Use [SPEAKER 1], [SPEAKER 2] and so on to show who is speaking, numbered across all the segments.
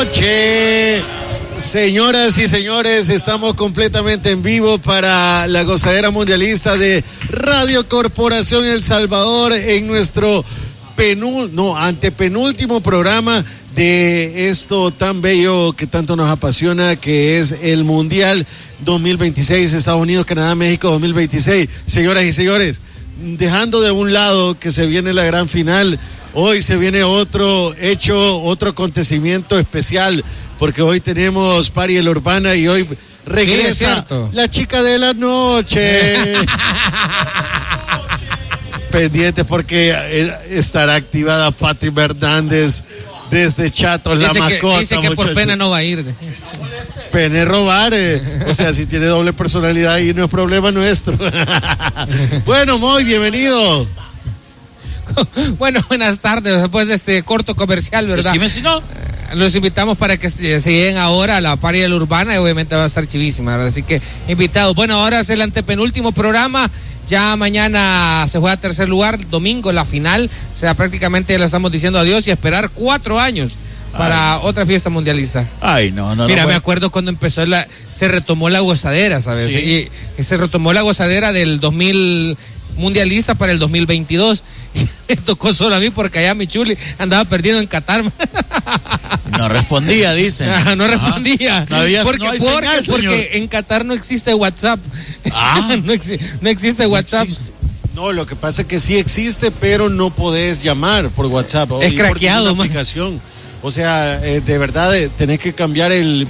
[SPEAKER 1] noche. Señoras y señores, estamos completamente en vivo para la gozadera mundialista de Radio Corporación El Salvador en nuestro antepenúltimo programa de esto tan bello que tanto nos apasiona, que es el Mundial 2026, Estados Unidos, Canadá, México 2026. Señoras y señores, dejando de un lado que se viene la gran final, hoy se viene otro acontecimiento especial, porque hoy tenemos Party El Urbana y hoy regresa la chica de la noche. Pendientes porque estará activada Fátima Hernández desde Chatos, la mascota.
[SPEAKER 2] Dice que por pena no va a ir.
[SPEAKER 1] Pena es robar, o sea, si tiene doble personalidad y no es problema nuestro. Bueno, muy bienvenido.
[SPEAKER 2] Bueno, buenas tardes, después de este corto comercial, ¿verdad?
[SPEAKER 3] Decime si no.
[SPEAKER 2] Los invitamos para que se lleguen ahora a la Party del Urbana y obviamente va a estar chivísima, ¿verdad? Así que invitados. Bueno, ahora es el antepenúltimo programa. Ya mañana se juega tercer lugar, domingo la final. O sea, prácticamente ya le estamos diciendo adiós y esperar 4 años para otra fiesta mundialista.
[SPEAKER 3] Ay, no.
[SPEAKER 2] Mira, me acuerdo cuando empezó se retomó la gozadera, ¿sabes?
[SPEAKER 3] Sí.
[SPEAKER 2] Y se retomó la gozadera del 2000 mundialista para el 2022. Y me tocó solo a mí porque allá mi chuli andaba perdido en Qatar.
[SPEAKER 3] No respondía, dicen.
[SPEAKER 2] No respondía.
[SPEAKER 3] Porque
[SPEAKER 2] en Qatar no existe WhatsApp. No existe WhatsApp.
[SPEAKER 1] No, lo que pasa es que sí existe, pero no podés llamar por WhatsApp.
[SPEAKER 2] Es craqueado,
[SPEAKER 1] una aplicación. O sea, de verdad, tenés que cambiar el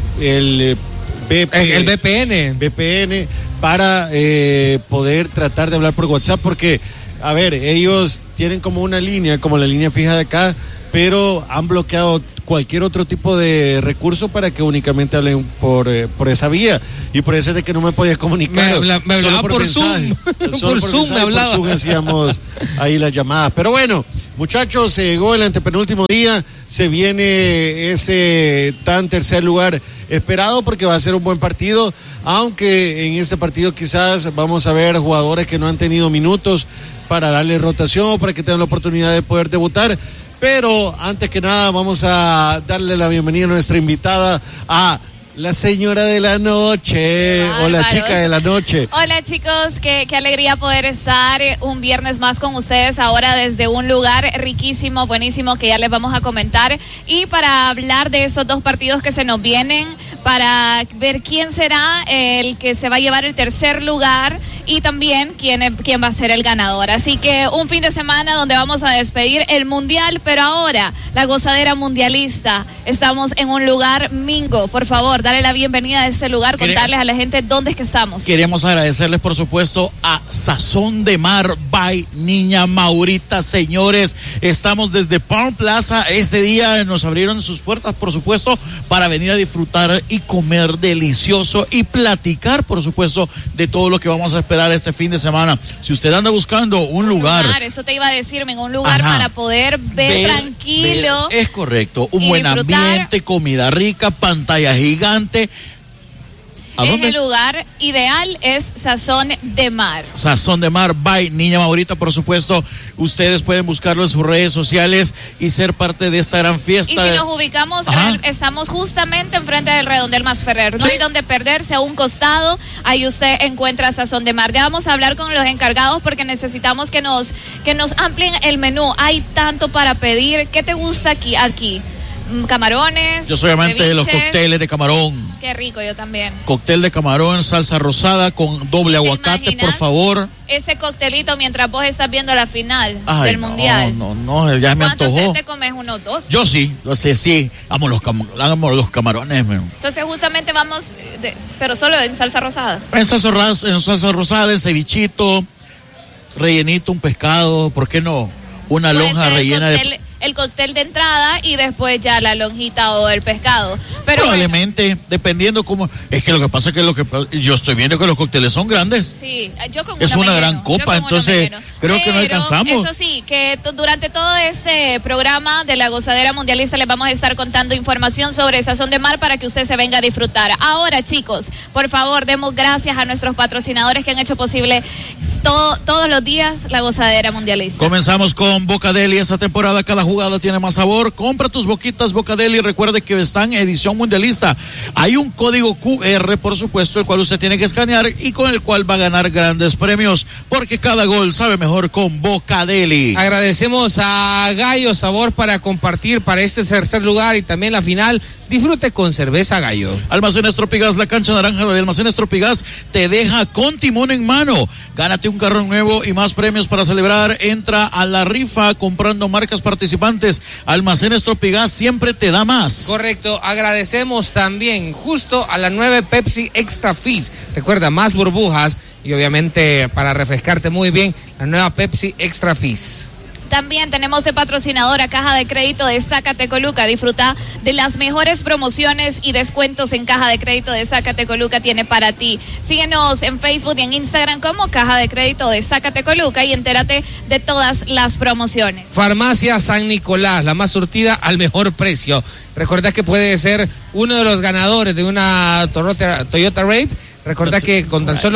[SPEAKER 1] VPN para poder tratar de hablar por WhatsApp, porque, a ver, ellos tienen como una línea, como la línea fija de acá, pero han bloqueado cualquier otro tipo de recurso para que únicamente hablen por esa vía, y por eso es de que no me podía comunicar.
[SPEAKER 2] Me hablaba por Zoom. Por Zoom me hablaba.
[SPEAKER 1] Por Zoom hacíamos ahí las llamadas. Pero bueno, muchachos, se llegó el antepenúltimo día, se viene ese tan tercer lugar esperado, porque va a ser un buen partido, aunque en este partido quizás vamos a ver jugadores que no han tenido minutos para darle rotación, para que tengan la oportunidad de poder debutar. Pero antes que nada vamos a darle la bienvenida a nuestra invitada, a la señora de la noche, o la chica de la noche.
[SPEAKER 4] Hola chicos, qué alegría poder estar un viernes más con ustedes, ahora desde un lugar riquísimo, buenísimo, que ya les vamos a comentar, y para hablar de esos 2 partidos que se nos vienen, para ver quién será el que se va a llevar el tercer lugar y también quién va a ser el ganador. Así que un fin de semana donde vamos a despedir el mundial, pero ahora la gozadera mundialista. Estamos en un lugar Mingo. Por favor, dale la bienvenida a este lugar, contarles a la gente dónde es que estamos.
[SPEAKER 3] Queremos agradecerles, por supuesto, a Sazón de Mar by Niña Maurita. Señores, estamos desde Palm Plaza. Ese día nos abrieron sus puertas, por supuesto, para venir a disfrutar y comer delicioso y platicar, por supuesto, de todo lo que vamos a esperar este fin de semana. Si usted anda buscando un lugar,
[SPEAKER 4] eso te iba a decirme, un lugar para poder ver tranquilo.
[SPEAKER 3] Es correcto, un buen ambiente, comida rica, pantalla gigante.
[SPEAKER 4] Es el lugar ideal, es Sazón de Mar.
[SPEAKER 3] Sazón de Mar by Niña Maurita, por supuesto. Ustedes pueden buscarlo en sus redes sociales y ser parte de esta gran fiesta.
[SPEAKER 4] Y si nos ubicamos, estamos justamente enfrente del Redondel Masferrer. No hay donde perderse, a un costado. Ahí usted encuentra Sazón de Mar. Ya vamos a hablar con los encargados porque necesitamos que nos amplíen el menú. Hay tanto para pedir. ¿Qué te gusta aquí? Camarones.
[SPEAKER 3] Yo soy amante de los cócteles de camarón.
[SPEAKER 4] Qué rico, yo también.
[SPEAKER 3] Cóctel de camarón, salsa rosada con doble aguacate, por favor.
[SPEAKER 4] Ese coctelito mientras vos estás viendo la final del mundial.
[SPEAKER 3] No, ya me antojó.
[SPEAKER 4] ¿Cuántos te comes? ¿1 o 2?
[SPEAKER 3] Yo sí. Amo los camarones.
[SPEAKER 4] Entonces justamente vamos, pero solo en salsa rosada.
[SPEAKER 3] En salsa rosada, en cevichito, rellenito, un pescado, ¿por qué no? Una lonja rellena de...
[SPEAKER 4] El cóctel de entrada y después ya la lonjita o el pescado. Pero
[SPEAKER 3] probablemente, dependiendo cómo. Es que lo que pasa es que yo estoy viendo que los cócteles son grandes.
[SPEAKER 4] Sí, yo con
[SPEAKER 3] es una gran copa, entonces creo que no alcanzamos.
[SPEAKER 4] Eso sí, que durante todo este programa de la gozadera mundialista les vamos a estar contando información sobre Sazón de Mar para que usted se venga a disfrutar. Ahora, chicos, por favor, demos gracias a nuestros patrocinadores que han hecho posible todos los días la gozadera mundialista.
[SPEAKER 3] Comenzamos con Bocadeli esta temporada. Cada jugador jugada tiene más sabor. Compra tus boquitas Bocadeli y recuerde que están en edición mundialista. Hay un código QR, por supuesto, el cual usted tiene que escanear y con el cual va a ganar grandes premios, porque cada gol sabe mejor con Bocadeli.
[SPEAKER 2] Agradecemos a Gallo Sabor para compartir para este tercer lugar y también la final. Disfrute con cerveza Gallo.
[SPEAKER 3] Almacenes Tropigas, la cancha naranja de Almacenes Tropigas te deja con timón en mano. Gánate un carro nuevo y más premios para celebrar. Entra a la rifa comprando marcas participantes. Almacenes Tropigas siempre te da más.
[SPEAKER 2] Correcto. Agradecemos también justo a la 9 Pepsi Extra Fizz. Recuerda, más burbujas y obviamente para refrescarte muy bien, la nueva Pepsi Extra Fizz.
[SPEAKER 4] También tenemos de patrocinadora Caja de Crédito de Zacatecoluca. Disfruta de las mejores promociones y descuentos en Caja de Crédito de Zacatecoluca tiene para ti. Síguenos en Facebook y en Instagram como Caja de Crédito de Zacatecoluca y entérate de todas las promociones.
[SPEAKER 2] Farmacia San Nicolás, la más surtida al mejor precio. Recuerda que puede ser uno de los ganadores de una Toyota Rape. Recuerda que con tan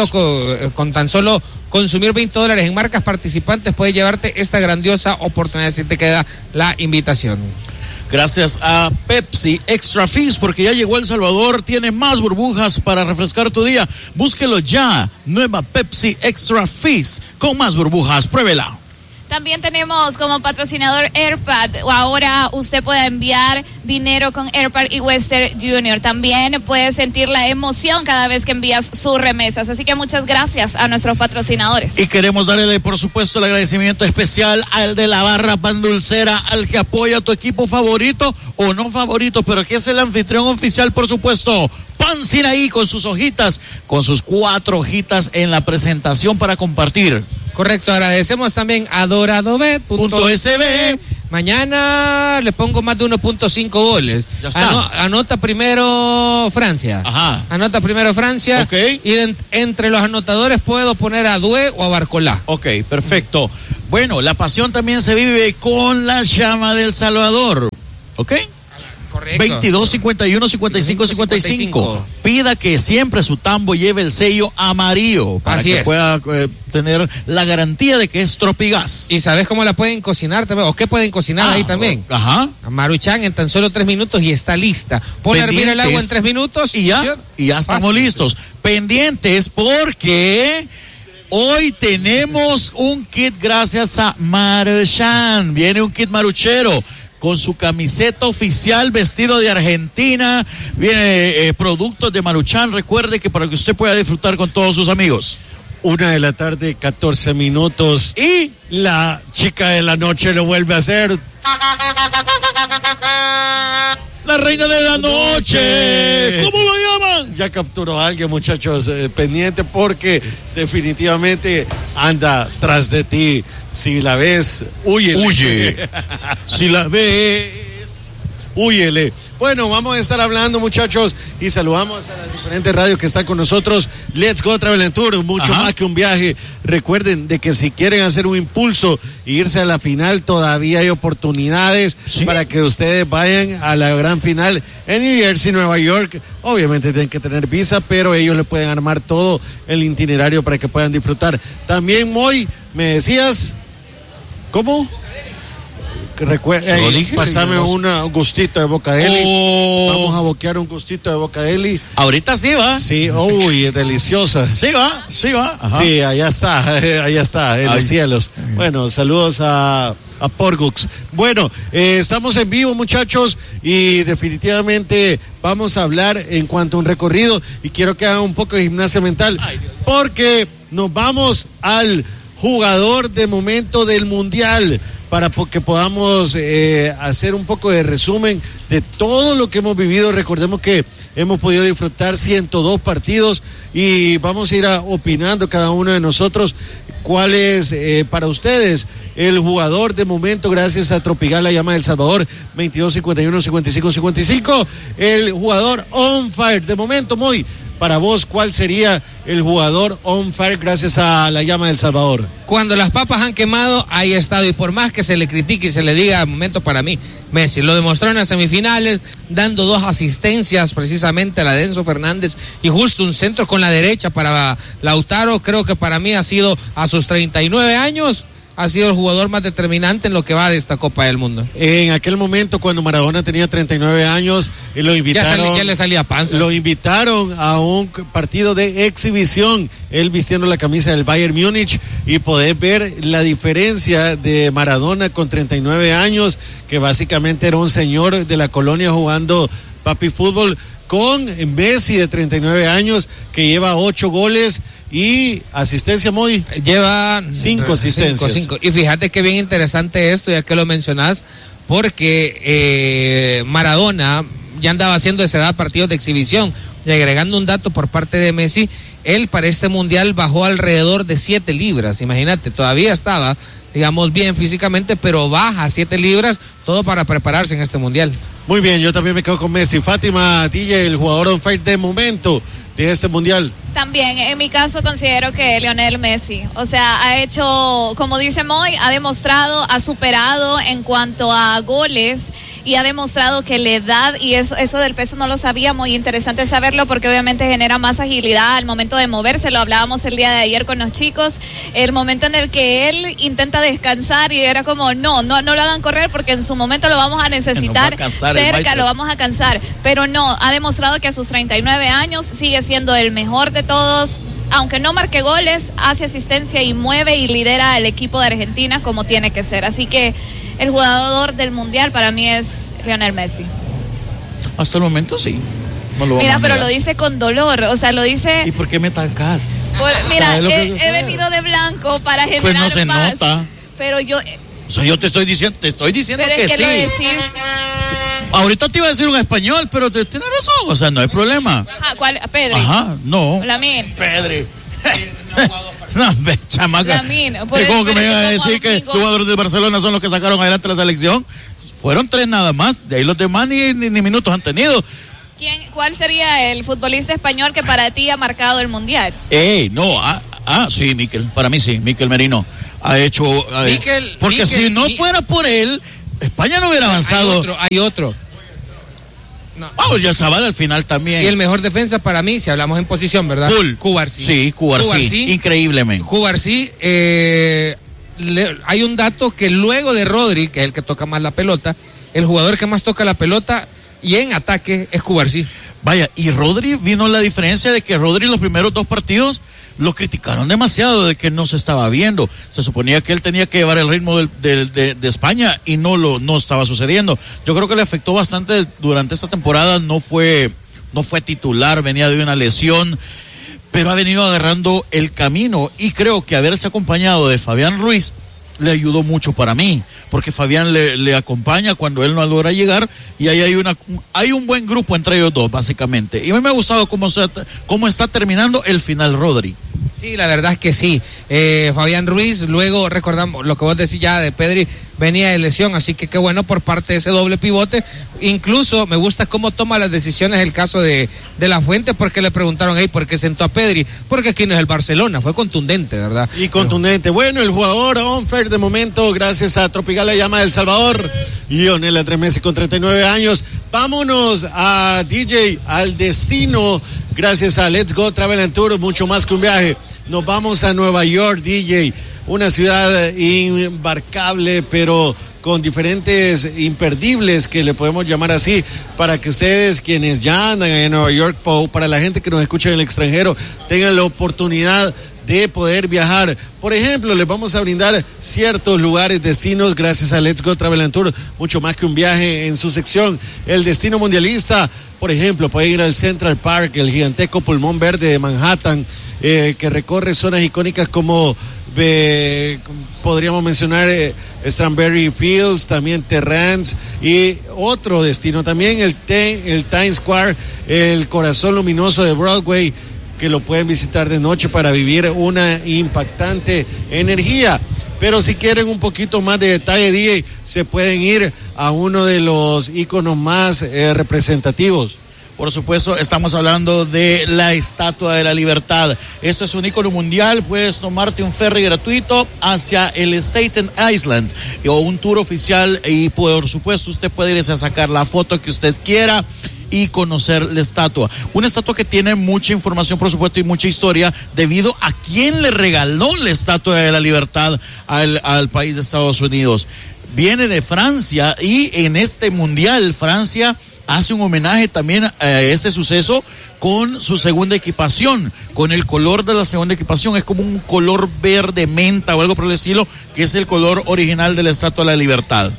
[SPEAKER 2] solo consumir $20 en marcas participantes puedes llevarte esta grandiosa oportunidad si te queda la invitación.
[SPEAKER 3] Gracias a Pepsi Extra Fizz, porque ya llegó El Salvador, tiene más burbujas para refrescar tu día. Búsquelo ya, nueva Pepsi Extra Fizz con más burbujas, pruébela.
[SPEAKER 4] También tenemos como patrocinador AirPad. Ahora usted puede enviar dinero con AirPad y Western Junior. También puede sentir la emoción cada vez que envías sus remesas. Así que muchas gracias a nuestros patrocinadores.
[SPEAKER 3] Y queremos darle, por supuesto, el agradecimiento especial al de la barra Pan Dulcera, al que apoya a tu equipo favorito o no favorito, pero que es el anfitrión oficial, por supuesto. Pan Sinaí con sus hojitas, con sus 4 hojitas en la presentación para compartir.
[SPEAKER 2] Correcto, agradecemos también a doradobet.sb. Mañana le pongo más de 1.5 goles.
[SPEAKER 3] Ya está.
[SPEAKER 2] Anota primero Francia.
[SPEAKER 3] Ajá.
[SPEAKER 2] Anota primero Francia.
[SPEAKER 3] Ok.
[SPEAKER 2] Y entre los anotadores puedo poner a Due o a Barcolá.
[SPEAKER 3] Ok, perfecto. Bueno, la pasión también se vive con la llama del Salvador. ¿Ok?
[SPEAKER 2] Correcto.
[SPEAKER 3] 22 51 55 55. Pida que siempre su tambo lleve el sello amarillo para
[SPEAKER 2] Así
[SPEAKER 3] que
[SPEAKER 2] es.
[SPEAKER 3] pueda tener la garantía de que es Tropigas.
[SPEAKER 2] ¿Y sabes cómo la pueden cocinar también? ¿O qué pueden cocinar ahí también?
[SPEAKER 3] Ajá.
[SPEAKER 2] Maruchan en tan solo 3 minutos y está lista. Pone a hervir el agua en 3 minutos
[SPEAKER 3] y ya estamos listos. Pendientes porque hoy tenemos un kit gracias a Maruchan. Viene un kit maruchero con su camiseta oficial, vestido de Argentina, viene productos de Maruchan. Recuerde que para que usted pueda disfrutar con todos sus amigos.
[SPEAKER 1] 1:14 p.m.
[SPEAKER 3] Y
[SPEAKER 1] la chica de la noche lo vuelve a hacer.
[SPEAKER 3] la reina de la noche. ¿Cómo lo llaman?
[SPEAKER 1] Ya capturó a alguien, muchachos, pendiente porque definitivamente anda tras de ti. Si la ves, húyele.
[SPEAKER 3] Huye. Si la ves,
[SPEAKER 1] húyele. Bueno, vamos a estar hablando, muchachos, y saludamos a las diferentes radios que están con nosotros. Let's Go Travel and Tour, mucho más que un viaje. Recuerden de que si quieren hacer un impulso e irse a la final, todavía hay oportunidades para que ustedes vayan a la gran final en New Jersey, Nueva York. Obviamente tienen que tener visa, pero ellos le pueden armar todo el itinerario para que puedan disfrutar. También, Moy, me decías, ¿cómo? Pásame un gustito de Bocadeli. Vamos a boquear un gustito de Bocadeli.
[SPEAKER 3] Ahorita sí va.
[SPEAKER 1] Sí, uy, es deliciosa.
[SPEAKER 3] Sí va. Ajá.
[SPEAKER 1] Sí, allá está, en los cielos. Bueno, saludos a Porgux. Bueno, estamos en vivo, muchachos, y definitivamente vamos a hablar en cuanto a un recorrido, y quiero que hagan un poco de gimnasia mental, porque nos vamos al jugador de momento del Mundial, para que podamos hacer un poco de resumen de todo lo que hemos vivido. Recordemos que hemos podido disfrutar 102 partidos y vamos a ir opinando cada uno de nosotros cuál es para ustedes el jugador de momento, gracias a Tropical, la llama del Salvador, 22 51 55 55, el jugador on fire de momento. Muy para vos, ¿cuál sería el jugador on fire gracias a la llama del Salvador?
[SPEAKER 2] Cuando las papas han quemado, ahí ha estado, y por más que se le critique y se le diga, al momento para mí, Messi lo demostró en las semifinales, dando 2 asistencias precisamente a la de Enzo Fernández y justo un centro con la derecha para Lautaro. Creo que para mí ha sido, a sus 39 años, ha sido el jugador más determinante en lo que va de esta Copa del Mundo.
[SPEAKER 1] En aquel momento, cuando Maradona tenía 39 años, lo invitaron.
[SPEAKER 2] Ya le salía panza.
[SPEAKER 1] Lo invitaron a un partido de exhibición, él vistiendo la camisa del Bayern Múnich, y poder ver la diferencia de Maradona con 39 años, que básicamente era un señor de la colonia jugando papi fútbol, con Messi de 39 años, que lleva 8 goles y asistencia, Moy.
[SPEAKER 2] Lleva
[SPEAKER 1] 5 asistencias.
[SPEAKER 2] 5. Y fíjate que bien interesante esto, ya que lo mencionás, porque Maradona ya andaba haciendo a esa edad partidos de exhibición. Y agregando un dato por parte de Messi, él para este mundial bajó alrededor de 7 libras. Imagínate, todavía estaba, digamos, bien físicamente, pero baja 7 libras, todo para prepararse en este mundial.
[SPEAKER 1] Muy bien, yo también me quedo con Messi. Fátima, DJ, el jugador on fire de momento de este mundial.
[SPEAKER 4] También, en mi caso, considero que Lionel Messi, o sea, ha hecho, como dice Moy, ha demostrado, ha superado en cuanto a goles y ha demostrado que la edad, y eso del peso no lo sabía, muy interesante saberlo porque obviamente genera más agilidad al momento de moverse. Lo hablábamos el día de ayer con los chicos, el momento en el que él intenta descansar y era como, no lo hagan correr porque en su momento lo vamos a necesitar cerca, lo vamos a cansar, pero no, ha demostrado que a sus 39 años sigue siendo el mejor de todos, aunque no marque goles, hace asistencia y mueve y lidera al equipo de Argentina como tiene que ser. Así que el jugador del mundial para mí es Lionel Messi.
[SPEAKER 3] Hasta el momento sí.
[SPEAKER 4] Mira, pero lo dice con dolor, o sea, lo dice...
[SPEAKER 3] ¿Y por qué me atacás?
[SPEAKER 4] Mira, he venido de blanco para generar
[SPEAKER 3] pues no se
[SPEAKER 4] paz,
[SPEAKER 3] nota.
[SPEAKER 4] Pero yo...
[SPEAKER 3] O sea, yo te estoy diciendo
[SPEAKER 4] pero
[SPEAKER 3] que
[SPEAKER 4] es que
[SPEAKER 3] sí.
[SPEAKER 4] lo decís...
[SPEAKER 3] Ahorita te iba a decir un español, pero tienes razón, o sea, no hay problema.
[SPEAKER 4] Ajá, ¿cuál? Pedri.
[SPEAKER 3] Ajá, no.
[SPEAKER 4] Lamine.
[SPEAKER 3] Pedri. No, chamaca.
[SPEAKER 4] Lamine.
[SPEAKER 3] ¿Cómo que me iban a decir que los jugadores de Barcelona son los que sacaron adelante la selección? Fueron 3 nada más, de ahí los demás ni minutos han tenido.
[SPEAKER 4] ¿Cuál sería el futbolista español que para ti ha marcado el mundial?
[SPEAKER 3] Sí, Mikel, para mí sí, Mikel Merino ha hecho... porque si no fuera por él, España no hubiera avanzado.
[SPEAKER 2] Hay otro.
[SPEAKER 3] No. Y el Zabal al final también.
[SPEAKER 2] Y el mejor defensa para mí, si hablamos en posición, ¿verdad? Cubarsí.
[SPEAKER 3] Sí, Cubarsí. Increíblemente.
[SPEAKER 2] Cubarsí, hay un dato que luego de Rodri, que es el que toca más la pelota, el jugador que más toca la pelota y en ataque es Cubarsí.
[SPEAKER 3] Vaya, y Rodri, vino la diferencia de que Rodri los primeros 2 partidos lo criticaron demasiado de que no se estaba viendo. Se suponía que él tenía que llevar el ritmo de España y no estaba sucediendo. Yo creo que le afectó bastante durante esta temporada. No fue titular, venía de una lesión, pero ha venido agarrando el camino y creo que haberse acompañado de Fabián Ruiz le ayudó mucho para mí, porque Fabián le acompaña cuando él no logra llegar y ahí hay un buen grupo entre ellos dos, básicamente. Y a mí me ha gustado cómo está terminando el final Rodri.
[SPEAKER 2] Sí, la verdad es que sí. Fabián Ruiz, luego recordamos lo que vos decís ya de Pedri, venía de lesión, así que qué bueno por parte de ese doble pivote. Incluso me gusta cómo toma las decisiones el caso de La Fuente, porque le preguntaron, ¿por qué sentó a Pedri? Porque aquí no es el Barcelona, fue contundente, ¿verdad?
[SPEAKER 1] Y contundente. Bueno, el jugador on fire de momento, gracias a Tropical La Llama del Salvador, Lionel Andrés Messi con 39 años. Vámonos a DJ, al destino, gracias a Let's Go Travel and Tour, mucho más que un viaje. Nos vamos a Nueva York, DJ, una ciudad imbarcable, pero con diferentes imperdibles, que le podemos llamar así, para que ustedes, quienes ya andan en Nueva York, para la gente que nos escucha en el extranjero, tengan la oportunidad de poder viajar. Por ejemplo, les vamos a brindar ciertos lugares, destinos, gracias a Let's Go Travel and Tour, mucho más que un viaje, en su sección El Destino Mundialista. Por ejemplo, pueden ir al Central Park, el gigantesco pulmón verde de Manhattan, que recorre zonas icónicas como podríamos mencionar Strawberry Fields, también Terrance, y otro destino también, el Times Square, el corazón luminoso de Broadway, que lo pueden visitar de noche para vivir una impactante energía. Pero si quieren un poquito más de detalle, DJ, se pueden ir a uno de los íconos más representativos.
[SPEAKER 3] Por supuesto, estamos hablando de la Estatua de la Libertad. Esto es un ícono mundial. Puedes tomarte un ferry gratuito hacia el Staten Island o un tour oficial, y por supuesto usted puede irse a sacar la foto que usted quiera y conocer la estatua. Una estatua que tiene mucha información, por supuesto, y mucha historia, debido a quién le regaló la Estatua de la Libertad al país de Estados Unidos. Viene de Francia y en este mundial Francia hace un homenaje también a este suceso con su segunda equipación, con el color de la segunda equipación. Es como un color verde menta o algo por el estilo, que es el color original de la Estatua de la Libertad.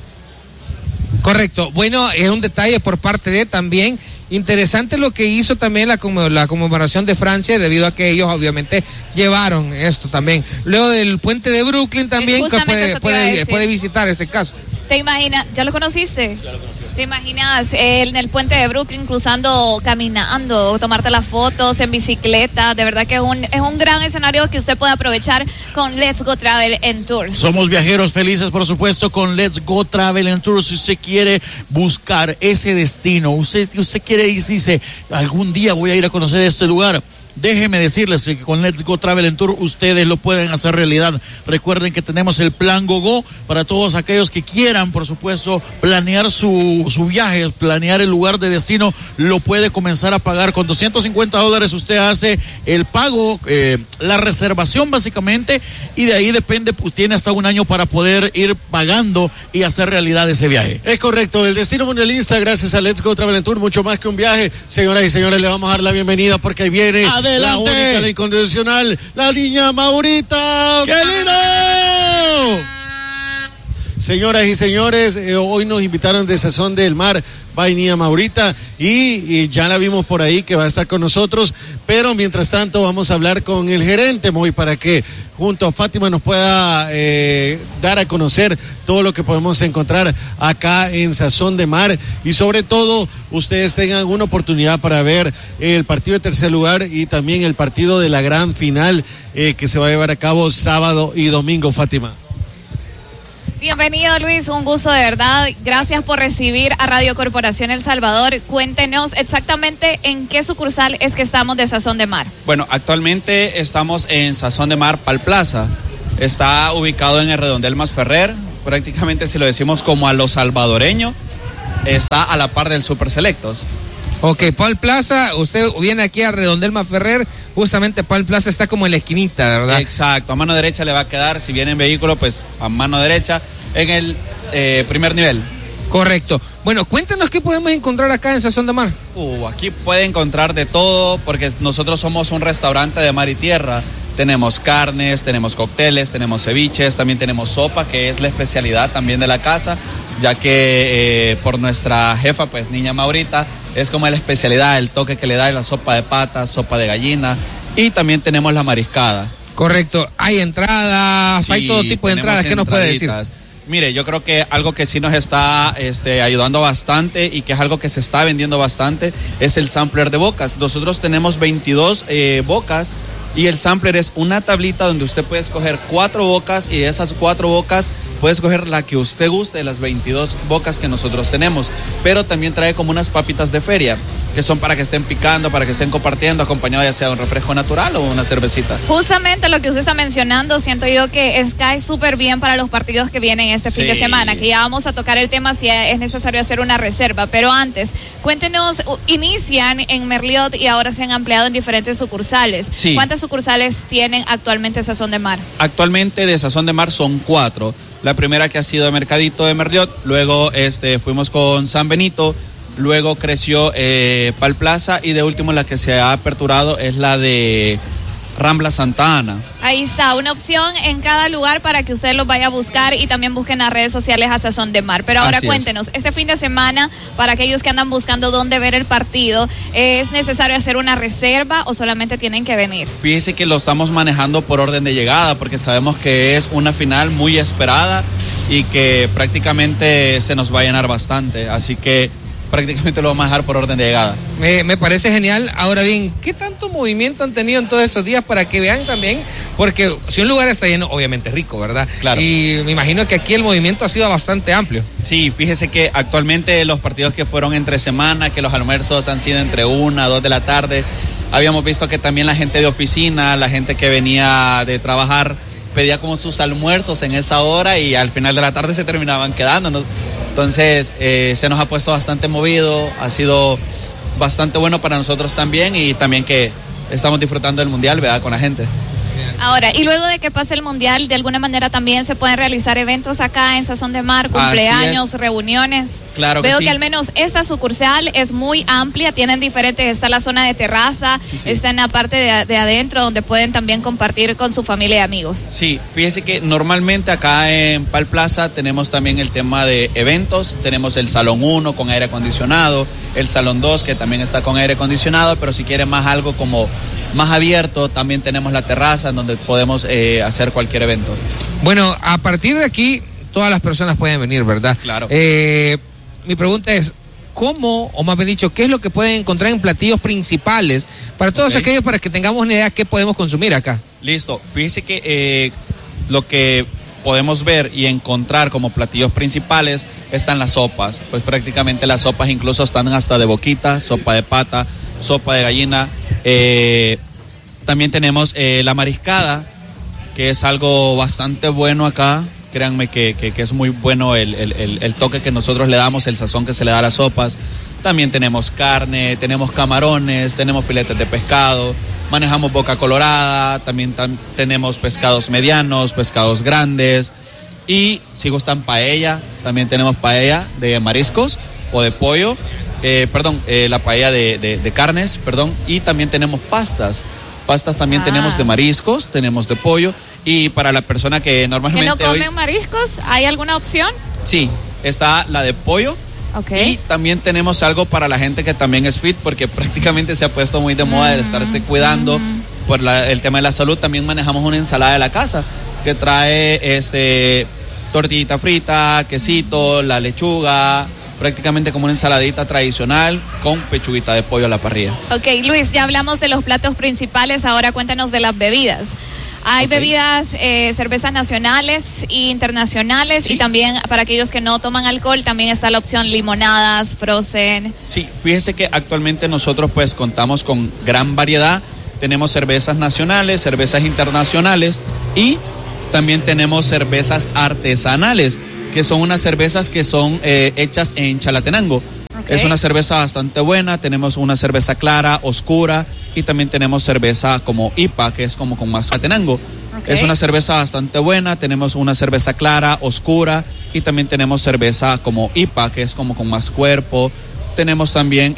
[SPEAKER 2] Correcto. Bueno, es un detalle por parte de también. Interesante lo que hizo también la conmemoración de Francia, debido a que ellos obviamente llevaron esto también. Luego del puente de Brooklyn también, que puede visitar este caso.
[SPEAKER 4] ¿Te imaginas? ¿Ya lo conociste? Ya lo conocí. ¿Te imaginas en el puente de Brooklyn cruzando, caminando, tomarte las fotos en bicicleta? De verdad que es un gran escenario que usted puede aprovechar con Let's Go Travel and Tours.
[SPEAKER 3] Somos viajeros felices, por supuesto, con Let's Go Travel and Tours. Si usted quiere buscar ese destino, usted quiere ir, dice, algún día voy a ir a conocer este lugar. Déjenme decirles que con Let's Go Travel and Tour ustedes lo pueden hacer realidad. Recuerden que tenemos el plan GoGo para todos aquellos que quieran, por supuesto, planear su viaje, planear el lugar de destino. Lo puede comenzar a pagar con $250. Usted hace el pago, la reservación básicamente, y de ahí depende, pues tiene hasta un año para poder ir pagando y hacer realidad ese viaje.
[SPEAKER 1] Es correcto, el destino mundialista, gracias a Let's Go Travel and Tour, mucho más que un viaje. Señoras y señores, le vamos a dar la bienvenida porque ahí viene
[SPEAKER 3] ¡adelante!
[SPEAKER 1] La única, la incondicional, la niña Maurita.
[SPEAKER 3] ¡Qué lindo!
[SPEAKER 1] Señoras y señores, hoy nos invitaron de Sazón del Mar, by Niña Maurita, y ya la vimos por ahí que va a estar con nosotros, pero mientras tanto vamos a hablar con el gerente Moy para que junto a Fátima nos pueda dar a conocer todo lo que podemos encontrar acá en Sazón de Mar, y sobre todo ustedes tengan una oportunidad para ver el partido de tercer lugar y también el partido de la gran final que se va a llevar a cabo sábado y domingo. Fátima.
[SPEAKER 4] Bienvenido, Luis, un gusto de verdad. Gracias por recibir a Radio Corporación El Salvador. Cuéntenos exactamente en qué sucursal es que estamos de Sazón de Mar.
[SPEAKER 5] Bueno, actualmente estamos en Sazón de Mar Pal Plaza. Está ubicado en el Redondel Masferrer. Prácticamente, si lo decimos como a lo salvadoreño, está a la par del Super Selectos.
[SPEAKER 2] Ok, Pal Plaza, usted viene aquí a Redondel Masferrer, justamente Pal Plaza está como en la esquinita, ¿verdad?
[SPEAKER 5] Exacto, a mano derecha le va a quedar, si viene en vehículo, pues a mano derecha, en el primer nivel.
[SPEAKER 2] Correcto. Bueno, cuéntenos qué podemos encontrar acá en Sazón de Mar.
[SPEAKER 5] Aquí puede encontrar de todo, porque nosotros somos un restaurante de mar y tierra. Tenemos carnes, tenemos cócteles, tenemos ceviches, también tenemos sopa, que es la especialidad también de la casa, ya que por nuestra jefa, pues Niña Maurita, es como la especialidad, el toque que le da la sopa de patas, sopa de gallina, y también tenemos la mariscada.
[SPEAKER 2] Correcto, hay entradas, sí, hay todo tipo de entradas, ¿qué nos puede decir?
[SPEAKER 5] Mire, yo creo que algo que sí nos está ayudando bastante y que es algo que se está vendiendo bastante es el sampler de bocas. Nosotros tenemos 22 bocas. Y el sampler es una tablita donde usted puede escoger 4 bocas, y de esas 4 bocas puede escoger la que usted guste de las 22 bocas que nosotros tenemos. Pero también trae como unas papitas de feria, que son para que estén picando, para que estén compartiendo, acompañado ya sea de un refresco natural o una cervecita.
[SPEAKER 4] Justamente lo que usted está mencionando, siento yo que cae súper bien para los partidos que vienen este fin de semana, que ya vamos a tocar el tema si es necesario hacer una reserva. Pero antes, cuéntenos, inician en Merliot y ahora se han ampliado en diferentes sucursales.
[SPEAKER 5] Sí.
[SPEAKER 4] ¿Cuántas sucursales tienen actualmente Sazón de Mar?
[SPEAKER 5] Actualmente de Sazón de Mar son 4. La primera que ha sido de Mercadito de Merliot, luego fuimos con San Benito, luego creció Pal Plaza, y de último la que se ha aperturado es la de Rambla Santa Ana.
[SPEAKER 4] Ahí está, una opción en cada lugar para que usted los vaya a buscar, y también busquen las redes sociales a Sazón de Mar. Pero ahora
[SPEAKER 5] Así
[SPEAKER 4] cuéntenos, este fin de semana, para aquellos que andan buscando dónde ver el partido, ¿es necesario hacer una reserva o solamente tienen que venir?
[SPEAKER 5] Fíjese que lo estamos manejando por orden de llegada, porque sabemos que es una final muy esperada y que prácticamente se nos va a llenar bastante, así que prácticamente lo vamos a dejar por orden de llegada.
[SPEAKER 2] Me parece genial. Ahora bien, ¿qué tanto movimiento han tenido en todos esos días para que vean también? Porque si un lugar está lleno, obviamente es rico, ¿verdad?
[SPEAKER 5] Claro.
[SPEAKER 2] Y me imagino que aquí el movimiento ha sido bastante amplio.
[SPEAKER 5] Sí, fíjese que actualmente los partidos que fueron entre semana, que los almuerzos han sido entre 1 a 2 de la tarde, habíamos visto que también la gente de oficina, la gente que venía de trabajar, pedía como sus almuerzos en esa hora y al final de la tarde se terminaban quedando, ¿no? Entonces se nos ha puesto bastante movido, ha sido bastante bueno para nosotros también, y también que estamos disfrutando del mundial, ¿verdad? Con la gente.
[SPEAKER 4] Ahora, y luego de que pase el mundial, de alguna manera también se pueden realizar eventos acá en Sazón de Mar, cumpleaños, reuniones.
[SPEAKER 5] Claro que
[SPEAKER 4] Veo
[SPEAKER 5] sí.
[SPEAKER 4] que al menos esta sucursal es muy amplia, tienen diferentes, está la zona de terraza, está en la parte de adentro donde pueden también compartir con su familia y amigos.
[SPEAKER 5] Sí, fíjese que normalmente acá en Pal Plaza tenemos también el tema de eventos, tenemos el Salón 1 con aire acondicionado, el Salón 2 que también está con aire acondicionado, pero si quieren más algo como más abierto, también tenemos la terraza en donde podemos hacer cualquier evento.
[SPEAKER 2] Bueno, a partir de aquí todas las personas pueden venir, ¿verdad?
[SPEAKER 5] Claro.
[SPEAKER 2] Mi pregunta es, ¿cómo, o más bien dicho, qué es lo que pueden encontrar en platillos principales para todos aquellos, para que tengamos una idea de qué podemos consumir acá?
[SPEAKER 5] Listo, fíjese que lo que podemos ver y encontrar como platillos principales están las sopas, pues prácticamente las sopas incluso están hasta de boquita, sopa de pata, sopa de gallina. También tenemos la mariscada, que es algo bastante bueno acá. Créanme que es muy bueno el toque que nosotros le damos, el sazón que se le da a las sopas. También tenemos carne, tenemos camarones, tenemos filetes de pescado, manejamos boca colorada, también tenemos pescados medianos, pescados grandes. Y si gustan paella, también tenemos paella de mariscos o de pollo. La paella de carnes, y también tenemos pastas también tenemos de mariscos, tenemos de pollo, y para la persona que normalmente
[SPEAKER 4] ¿Que no comen mariscos? ¿Hay alguna opción?
[SPEAKER 5] Sí, está la de pollo.
[SPEAKER 4] Okay.
[SPEAKER 5] Y también tenemos algo para la gente que también es fit, porque prácticamente se ha puesto muy de moda el estarse cuidando por el tema de la salud. También manejamos una ensalada de la casa que trae tortillita frita, quesito, la lechuga, prácticamente como una ensaladita tradicional con pechuguita de pollo a la parrilla.
[SPEAKER 4] Ok, Luis, ya hablamos de los platos principales, ahora cuéntanos de las bebidas. Hay bebidas, cervezas nacionales e internacionales, y también para aquellos que no toman alcohol también está la opción limonadas, frozen.
[SPEAKER 5] Sí, fíjese que actualmente nosotros pues contamos con gran variedad. Tenemos cervezas nacionales, cervezas internacionales, y también tenemos cervezas artesanales, que son unas cervezas que son hechas en Chalatenango. Okay. Es una cerveza bastante buena. Tenemos una cerveza clara, oscura, y también tenemos cerveza como IPA, que es como con más Chalatenango. Okay. Es una cerveza bastante buena. Tenemos una cerveza clara, oscura, y también tenemos cerveza como IPA, que es como con más cuerpo. Tenemos también